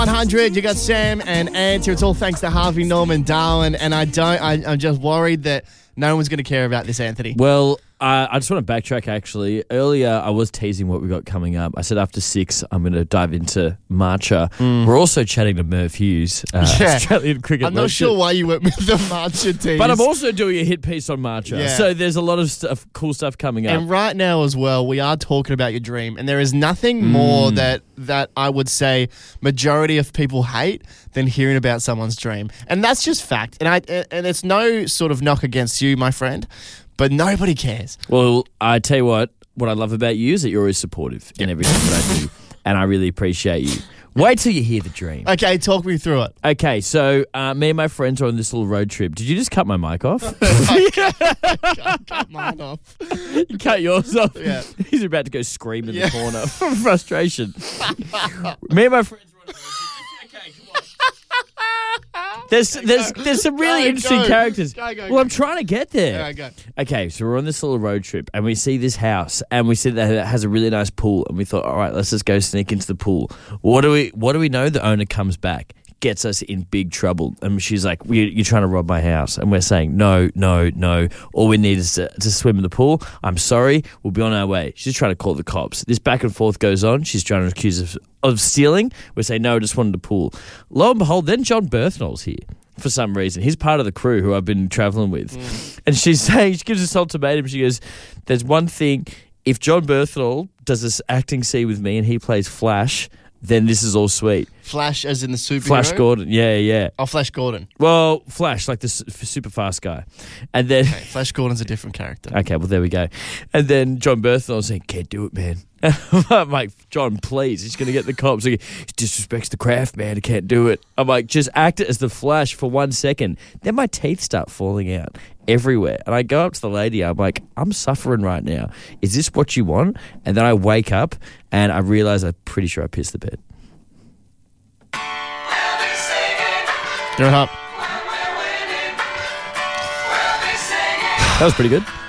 100, you got Sam and Ant here. It's all thanks to Harvey Norman Darwin, and I'm just worried that no one's going to care about this, Anthony. Well, I just want to backtrack, actually. Earlier, I was teasing what we got coming up. I said after 6, I'm going to dive into Marcher. We're also chatting to Merv Hughes, Australian cricket I'm not legend. sure why you went with the Marcher team. But I'm also doing a hit piece on Marcher. Yeah. So there's a lot of cool stuff coming up. And right now as well, we are talking about your dream, and there is nothing more that I would say majority of people hate than hearing about someone's dream. And that's just fact. And it's no sort of knock against you, my friend, but nobody cares. Well, I tell you what I love about you is that you're always supportive in everything that I do. And I really appreciate you. Wait till you hear the dream. Okay, talk me through it. Okay, so me and my friends are on this little road trip. Did you just cut my mic off? Cut mine off. You cut yours off? Yeah. He's about to go scream in the corner from frustration. Me and my friends were on a road trip. Okay, come on. There's some really interesting characters. Go. Well, I'm trying to get there. Yeah, go. Okay, so we're on this little road trip and we see this house and we see that it has a really nice pool and we thought, all right, let's just go sneak into the pool. What do we know? The owner comes back, gets us in big trouble, and she's like, you're trying to rob my house. And we're saying, no. All we need is to swim in the pool. I'm sorry. We'll be on our way. She's trying to call the cops. This back and forth goes on. She's trying to accuse us of stealing. We say, no, just wanted the pool. Lo and behold, then John Berthnall's here for some reason. He's part of the crew who I've been traveling with. And she's saying, she gives us ultimatum. She goes, there's one thing. If John Berthnall does this acting scene with me and he plays Flash, then this is all sweet. Flash as in the superhero? Flash Gordon, yeah. Oh, Flash Gordon. Well, Flash, like the super fast guy. And then... Okay, Flash Gordon's a different character. Okay, well, there we go. And then John Berthnall saying, can't do it, man. I'm like, John, please. He's going to get the cops. Like, he disrespects the craft, man. He can't do it. I'm like, just act it as the Flash for 1 second. Then my teeth start falling out everywhere. And I go up to the lady. I'm like, I'm suffering right now. Is this what you want? And then I wake up and I realize I'm pretty sure I pissed the bed. They're up. That was pretty good.